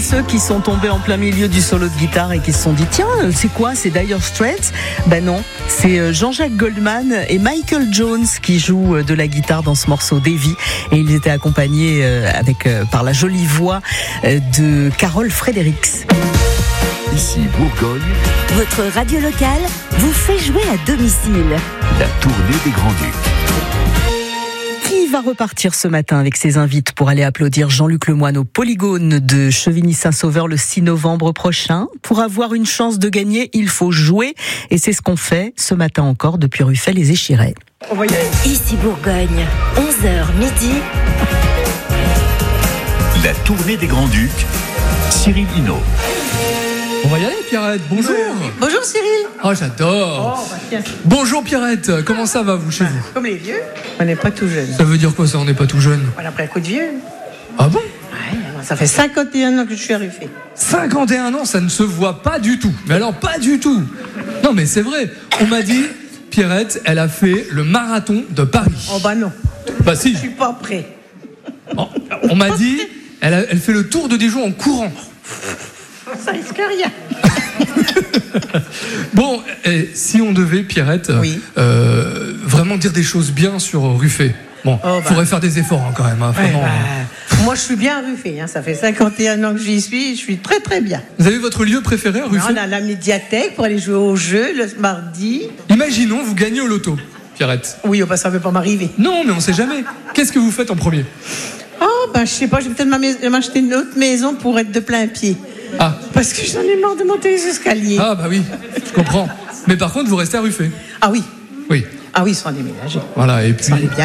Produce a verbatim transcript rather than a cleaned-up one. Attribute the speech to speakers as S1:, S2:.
S1: ceux qui sont tombés en plein milieu du solo de guitare et qui se sont dit tiens, c'est quoi, c'est Dire Straits? Ben non, c'est Jean-Jacques Goldman et Michael Jones qui jouent de la guitare dans ce morceau Davy, et ils étaient accompagnés avec par la jolie voix de Carole Fredericks.
S2: Ici Bourgogne,
S3: votre radio locale vous fait jouer à domicile.
S2: La tournée des Grands-Ducs.
S1: Qui va repartir ce matin avec ses invités pour aller applaudir Jean-Luc Lemoine au Polygone de Chevigny-Saint-Sauveur le six novembre prochain? Pour avoir une chance de gagner, il faut jouer, et c'est ce qu'on fait ce matin encore depuis Ruffel les Échirets.
S3: Ici Bourgogne, onze heures midi.
S2: La tournée des Grands-Ducs, Cyril Hinault.
S4: On va y aller, Pierrette, bonjour.
S5: Bonjour Cyril.
S4: Oh, j'adore.
S5: Oh, bah, tiens.
S4: Bonjour Pierrette, comment ça va vous chez vous?
S5: Comme les vieux, on n'est pas tout jeune.
S4: Ça veut dire quoi ça, on n'est pas tout jeune?
S5: On a pris un coup de vieux.
S4: Ah bon?
S5: Ouais, ça fait cinquante et un ans que je suis à Ruffé.
S4: cinquante et un ans, ça ne se voit pas du tout. Mais alors, pas du tout. Non mais c'est vrai, on m'a dit, Pierrette, elle a fait le marathon de Paris.
S5: Oh bah non,
S4: Bah si.
S5: je suis pas prêt.
S4: On, on m'a dit, elle, a, elle fait le tour de Dijon en courant.
S5: Ça risque rien.
S4: Bon, et si on devait, Pierrette,
S5: Oui.
S4: euh, vraiment dire des choses bien sur Ruffé. Bon,
S5: Oh, bah.
S4: faudrait faire des efforts hein, quand même. Hein,
S5: Ouais,
S4: vraiment.
S5: bah, moi je suis bien à Ruffé, hein. Ça fait cinquante et un ans que j'y suis, je suis très très bien.
S4: Vous avez votre lieu préféré à Ruffé?
S5: On a la médiathèque pour aller jouer au jeu le mardi.
S4: Imaginons, vous gagnez au loto, Pierrette.
S5: Oui, oh, bah, ça ne veut pas m'arriver.
S4: Non, mais on sait jamais. Qu'est-ce que vous faites en premier?
S5: Oh bah je sais pas, je vais peut-être m'am- m'acheter une autre maison pour être de plein pied.
S4: Ah,
S5: Parce que j'en ai marre de monter les escaliers.
S4: ah bah oui, je comprends. Mais par contre, vous restez à Ruffé.
S5: Ah oui,
S4: Oui,
S5: ah oui, ils sont déménagés.
S4: voilà, et puis...
S5: Ils sont allés bien